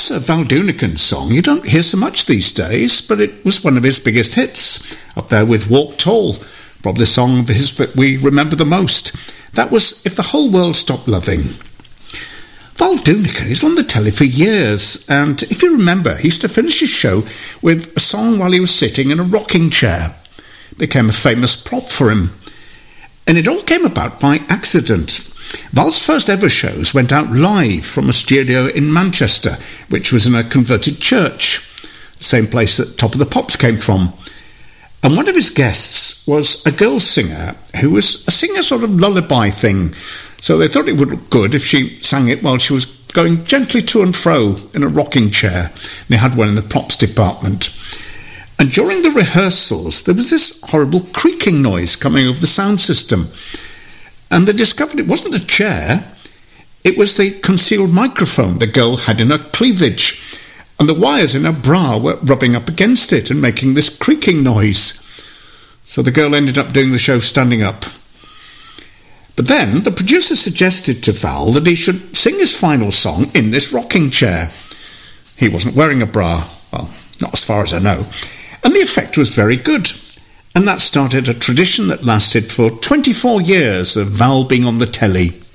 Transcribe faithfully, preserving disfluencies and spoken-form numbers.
was a Val Doonican song you don't hear so much these days, but it was one of his biggest hits, up there with Walk Tall, probably the song of his that we remember the most. That was If the Whole World Stopped Loving. Val Doonican, he's on the telly for years, and if you remember, he used to finish his show with a song while he was sitting in a rocking chair. It became a famous prop for him. And it all came about by accident. Val's first ever shows went out live from a studio in Manchester, which was in a converted church, the same place that Top of the Pops came from. And one of his guests was a girl singer who was a singer sort of lullaby thing, so they thought it would look good if she sang it while she was going gently to and fro in a rocking chair. They had one in the props department. And during the rehearsals, there was this horrible creaking noise coming over the sound system. And they discovered it wasn't a chair, it was the concealed microphone the girl had in her cleavage, and the wires in her bra were rubbing up against it and making this creaking noise. So the girl ended up doing the show standing up. But then the producer suggested to Val that he should sing his final song in this rocking chair. He wasn't wearing a bra, well, not as far as I know, and the effect was very good. And that started a tradition that lasted for twenty-four years of Val being on the telly.